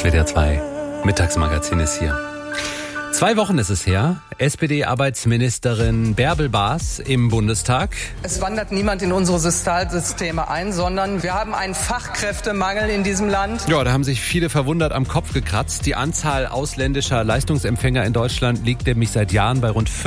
WDR 2 Mittagsmagazin ist hier. 2 Wochen ist es her. SPD-Arbeitsministerin Bärbel Baas im Bundestag. Es wandert niemand in unsere Sozialsysteme ein, sondern wir haben einen Fachkräftemangel in diesem Land. Ja, da haben sich viele verwundert am Kopf gekratzt. Die Anzahl ausländischer Leistungsempfänger in Deutschland liegt nämlich seit Jahren bei rund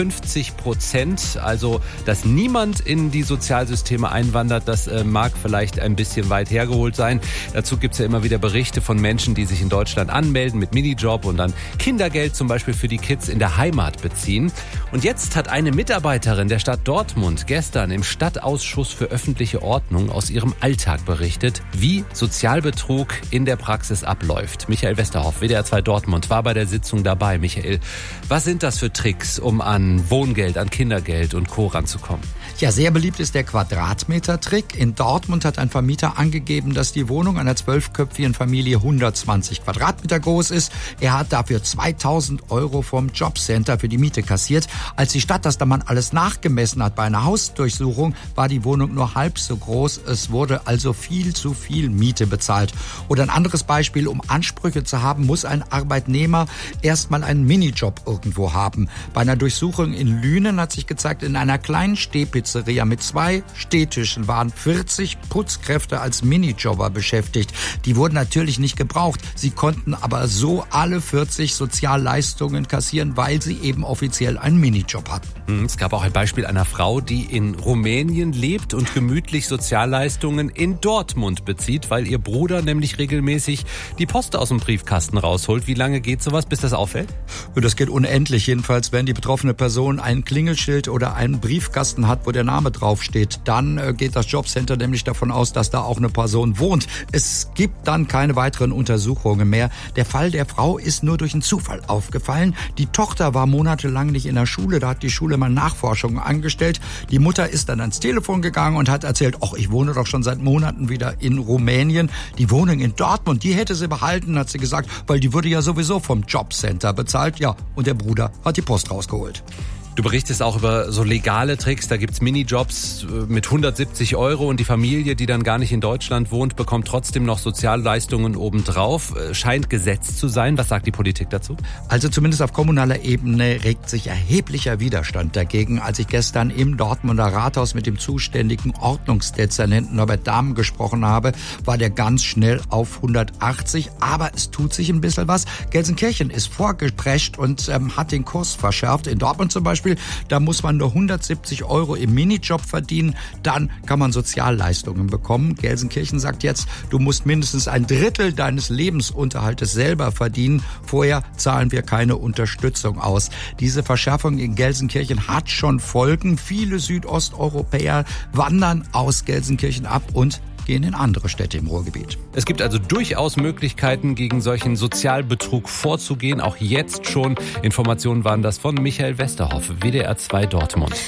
50%. Also, dass niemand in die Sozialsysteme einwandert, das mag vielleicht ein bisschen weit hergeholt sein. Dazu gibt es ja immer wieder Berichte von Menschen, die sich in Deutschland anmelden mit Minijob und dann Kindergeld zum Beispiel für die Kids in der Heimat beziehen. Und jetzt hat eine Mitarbeiterin der Stadt Dortmund gestern im Stadtausschuss für öffentliche Ordnung aus ihrem Alltag berichtet, wie Sozialbetrug in der Praxis abläuft. Michael Westerhoff, WDR 2 Dortmund, war bei der Sitzung dabei. Michael, was sind das für Tricks, um an Wohngeld, an Kindergeld und Co. ranzukommen? Ja, sehr beliebt ist der Quadratmeter-Trick. In Dortmund hat ein Vermieter angegeben, dass die Wohnung einer 12-köpfigen Familie 120 Quadratmeter groß ist. Er hat dafür 2.000 € vom Jobcenter für die Miete kassiert. Als die Stadt das dann mal alles nachgemessen hat bei einer Hausdurchsuchung, war die Wohnung nur halb so groß. Es wurde also viel zu viel Miete bezahlt. Oder ein anderes Beispiel, um Ansprüche zu haben, muss ein Arbeitnehmer erstmal einen Minijob irgendwo haben. Bei einer Durchsuchung in Lünen hat sich gezeigt, in einer kleinen Stehpizzeria mit 2 Stehtischen waren 40 Putzkräfte als Minijobber beschäftigt. Die wurden natürlich nicht gebraucht. Sie konnten aber so alle 40 Sozialleistungen kassieren, weil sie eben offiziell einen Minijob hatten. Es gab auch ein Beispiel einer Frau, die in Rumänien lebt und gemütlich Sozialleistungen in Dortmund bezieht, weil ihr Bruder nämlich regelmäßig die Post aus dem Briefkasten rausholt. Wie lange geht sowas, bis das auffällt? Das geht unendlich. Jedenfalls, wenn die betroffene Person ein Klingelschild oder einen Briefkasten hat, wo der Name draufsteht, dann geht das Jobcenter nämlich davon aus, dass da auch eine Person wohnt. Es gibt dann keine weiteren Untersuchungen mehr. Der Fall der Frau ist nur durch einen Zufall aufgefallen. Die Tochter war monatelang nicht in der Schule, da hat die Schule mal Nachforschungen angestellt. Die Mutter ist dann ans Telefon gegangen und hat erzählt, ach, ich wohne doch schon seit Monaten wieder in Rumänien. Die Wohnung in Dortmund, die hätte sie behalten, hat sie gesagt, weil die wurde ja sowieso vom Jobcenter bezahlt. Ja, und der Bruder hat die Post rausgeholt. Du berichtest auch über so legale Tricks, da gibt's Minijobs mit 170 € und die Familie, die dann gar nicht in Deutschland wohnt, bekommt trotzdem noch Sozialleistungen obendrauf. Scheint Gesetz zu sein. Was sagt die Politik dazu? Also zumindest auf kommunaler Ebene regt sich erheblicher Widerstand dagegen. Als ich gestern im Dortmunder Rathaus mit dem zuständigen Ordnungsdezernenten Norbert Dahmen gesprochen habe, war der ganz schnell auf 180. Aber es tut sich ein bisschen was. Gelsenkirchen ist vorgeprescht und hat den Kurs verschärft. In Dortmund zum Beispiel, da muss man nur 170 € im Minijob verdienen, dann kann man Sozialleistungen bekommen. Gelsenkirchen sagt jetzt, du musst mindestens 1/3 deines Lebensunterhaltes selber verdienen. Vorher zahlen wir keine Unterstützung aus. Diese Verschärfung in Gelsenkirchen hat schon Folgen. Viele Südosteuropäer wandern aus Gelsenkirchen ab und gehen in andere Städte im Ruhrgebiet. Es gibt also durchaus Möglichkeiten, gegen solchen Sozialbetrug vorzugehen. Auch jetzt schon. Informationen waren das von Michael Westerhoff, WDR 2 Dortmund.